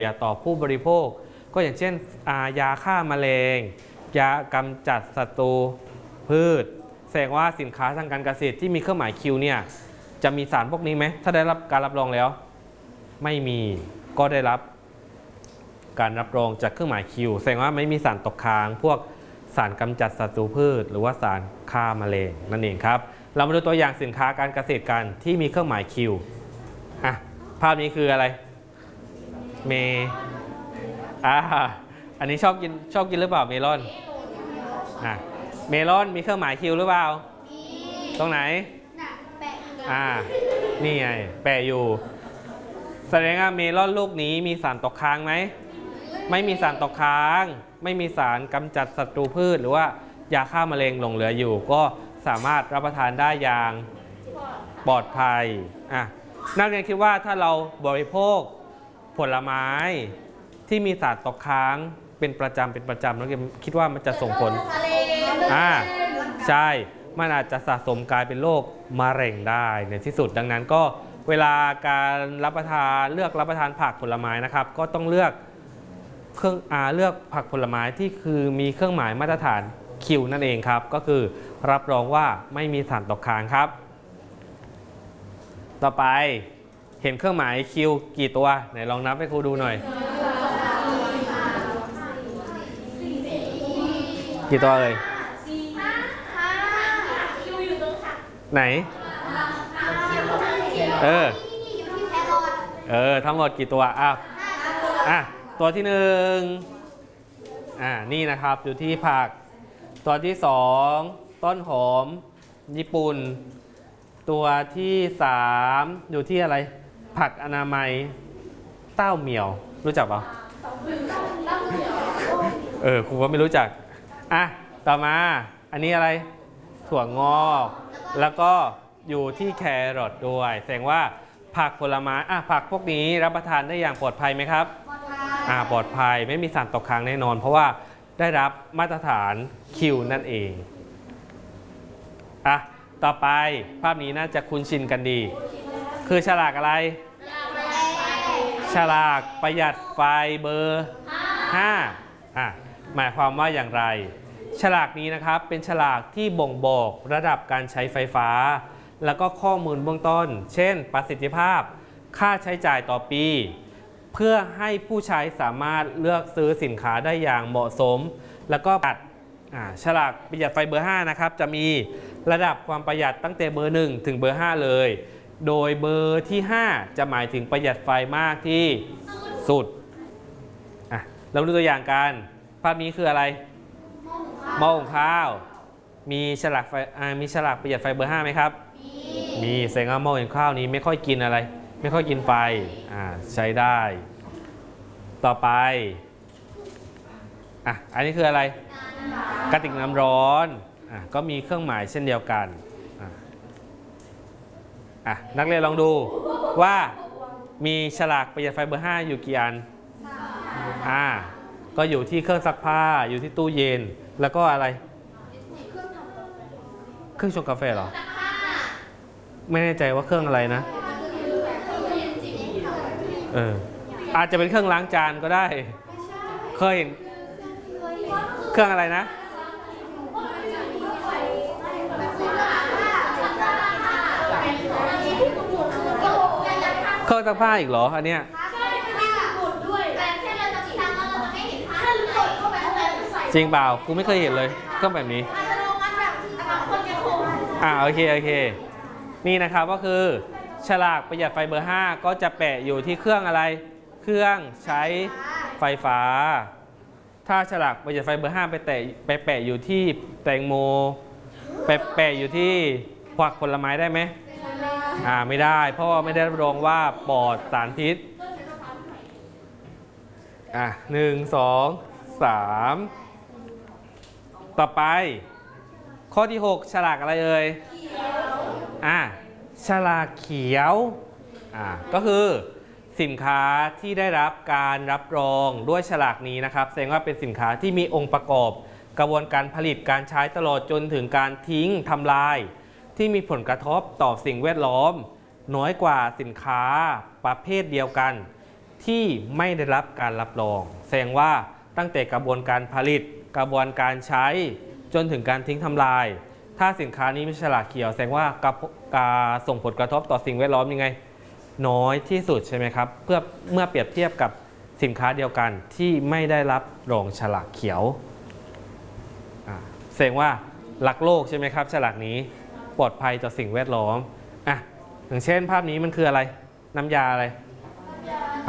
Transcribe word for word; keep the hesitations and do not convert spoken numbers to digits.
ต่อผู้บริโภคก็อย่างเช่นยาฆ่าแมลงยากำจัดศัตรูพืชแสดงว่าสินค้าทางการเกษตรที่มีเครื่องหมายคิวเนี่ยจะมีสารพวกนี้ไหมถ้าได้รับการรับรองแล้วไม่มีก็ได้รับการรับรองจากเครื่องหมายคิวแสดงว่าไม่มีสารตกค้างพวกสารกำจัดศัตรูพืชหรือว่าสารฆ่าแมลงนั่นเองครับเรามาดูตัวอย่างสินค้าการเกษตรกันที่มีเครื่องหมายคิวอ่ะภาพนี้คืออะไรเมอ่าอันนี้ชอบกินชอบกินหรือเปล่าเมลอนอ่ะเมลอนมีเครื่องหมายคิวหรือเปล่าตรงไหนอ่านี่ไงแปะอยู่แสดงว่าเมลอนลูกนี้มีสารตกค้างไหมไม่มีสารตกค้างไม่มีสารกำจัดศัตรูพืชหรือว่ายาฆ่าแมลงหลงเหลืออยู่ก็สามารถรับประทานได้อย่างปลอดภัยอ่ะนักเรียนคิดว่าถ้าเราบริโภคผลไม้ที่มีสารตกค้างเป็นประจำเป็นประจำนักเรียนคิดว่ามันจะส่งผลอ่าใช่มันอาจจะสะสมกลายเป็นโรคมะเร็งได้ในที่สุดดังนั้นก็เวลาการรับประทานเลือกรับประทานผักผลไม้นะครับก็ต้องเลือกเครื่องอาเลือกผักผลไม้ที่คือมีเครื่องหมายมาตรฐานคิวนั่นเองครับก็คือรับรองว่าไม่มีสารตกค้างครับต่อไปเห็นเครื่องหมายคิวกี่ตัวไหนลองนับให้ครูดูหน่อยกี่ตัวเลยไหนเออเออทั้งหมดกี่ตัวอ่ะอ่ะตัวที่หนึ่งอ่านี่นะครับอยู่ที่ผักตัวที่สองต้นหอมญี่ปุ่นตัวที่สามอยู่ที่อะไรผักอนามัยเต้าเหมี่ยวรู้จักเปล่าเออครูก็ไม่รู้จักอ่ะต่อมาอันนี้อะไรถั่วงอกแล้วก็อยู่ที่แครอทด้วยแสดงว่าผักผลไม้อ่ะผักพวกนี้รับประทานได้อย่างปลอดภัยไหมครับอ่าปลอดภัยไม่มีสารตกค้างแน่นอนเพราะว่าได้รับมาตรฐานคิวนั่นเองอ่ะต่อไปภาพนี้น่าจะคุ้นชินกันดีคือฉลากอะไรฉลากประหยัดไฟเบอร์ห้าอ่ะหมายความว่าอย่างไรฉลากนี้นะครับเป็นฉลากที่บ่งบอกระดับการใช้ไฟฟ้าแล้วก็ข้อมูลเบื้องต้นเช่นประสิทธิภาพค่าใช้จ่ายต่อปีเพื่อให้ผู้ใช้สามารถเลือกซื้อสินค้าได้อย่างเหมาะสมแล้วก็ตัดฉลากประหยัดไฟเบอร์ห้านะครับจะมีระดับความประหยัดตั้งแต่เบอร์หนึ่งถึงเบอร์ห้าเลยโดยเบอร์ที่ห้าจะหมายถึงประหยัดไฟมากที่สุดอ่ะเราดูตัวอย่างกันภาพนี้คืออะไรหม้อหุงข้าวมีฉลากไฟมีฉลากประหยัดไฟเบอร์ห้าไหมครับมีแสดงว่าหม้อหุงข้าวนี้ไม่ค่อยกินอะไรไม่ค่อยกินไฟอ่าใช้ได้ต่อไปอ่ะอันนี้คืออะไรกระติกน้ำร้อนอ่ะก็มีเครื่องหมายเช่นเดียวกันอ่ะอ่ะนักเรียนลองดูว่ามีฉลากประหยัดไฟเบอร์ห้าอยู่กี่อันอ่าก็อยู่ที่เครื่องซักผ้าอยู่ที่ตู้เย็นแล้วก็อะไรเครื่องชงกาแฟเหรอไม่แน่ใจว่าเครื่องอะไรนะเอออาจจะเป็นเครื่องล้างจานก็ได้เคยเห็นเครื่องอะไรนะเครื่องซักผ้าอีกเหรออันเนี้ยจริงเปล่ากูไม่เคยเห็นเลยเครื่องแบบนี้อ่าโอเคโอเคนี่นะครับก็คือฉลากประหยัดไฟเบอร์ห้าก็จะแปะอยู่ที่เครื่องอะไรเครื่องใช้ไฟฟ้าถ้าฉลากประหยัดไฟเบอร์ห้าไปแตะไปแปะอยู่ที่แตงโมไปแปะอยู่ที่ผักผลไม้ได้ไหมอ่าไม่ได้เพราะว่าไม่ได้รับรองว่าปลอดสารพิษอ่ะหนึ่งสองสามต่อไปข้อที่หกฉลากอะไรเอ่ยอ่ะฉลากเขียวอ่าก็คือสินค้าที่ได้รับการรับรองด้วยฉลากนี้นะครับแสดงว่าเป็นสินค้าที่มีองค์ประกอบกระบวนการผลิตการใช้ตลอดจนถึงการทิ้งทำลายที่มีผลกระทบต่อสิ่งแวดล้อมน้อยกว่าสินค้าประเภทเดียวกันที่ไม่ได้รับการรับรองแสดงว่าตั้งแต่กระบวนการผลิตกระบวนการใช้จนถึงการทิ้งทำลายถ้าสินค้านี้ไม่ฉลากเขียวแสดงว่าการส่งผลกระทบต่อสิ่งแวดล้อมยังไงน้อยที่สุดใช่ไหมครับเพื่อเมื่อเปรียบเทียบกับสินค้าเดียวกันที่ไม่ได้รับรองฉลากเขียวแสดงว่ารักโลกใช่ไหมครับฉลากนี้ปลอดภัยต่อสิ่งแวดล้อมอ่ะอย่างเช่นภาพนี้มันคืออะไรน้ำยาอะไร